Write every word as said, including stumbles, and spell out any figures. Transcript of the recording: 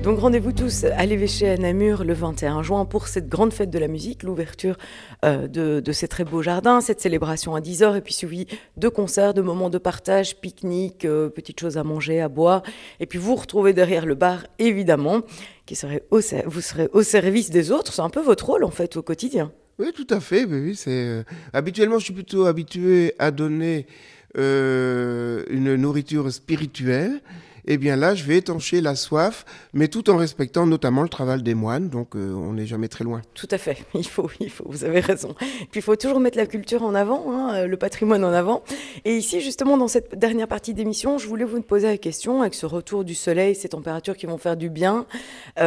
Donc rendez-vous tous à l'évêché à Namur le vingt et un juin pour cette grande fête de la musique, l'ouverture euh, de, de ces très beaux jardins, cette célébration à dix heures et puis suivi de concerts, de moments de partage, pique-nique, euh, petites choses à manger, à boire. Et puis vous retrouvez derrière le bar, évidemment, qui serait au, vous serez au service des autres. C'est un peu votre rôle en fait au quotidien. Oui, tout à fait. Oui, oui, c'est, euh, habituellement, je suis plutôt habitué à donner euh, une nourriture spirituelle. Eh bien là, je vais étancher la soif, mais tout en respectant notamment le travail des moines, donc euh, on n'est jamais très loin. Tout à fait, il faut, il faut, vous avez raison. Puis il faut toujours mettre la culture en avant, hein, le patrimoine en avant. Et ici, justement, dans cette dernière partie d'émission, je voulais vous poser la question, avec ce retour du soleil, ces températures qui vont faire du bien,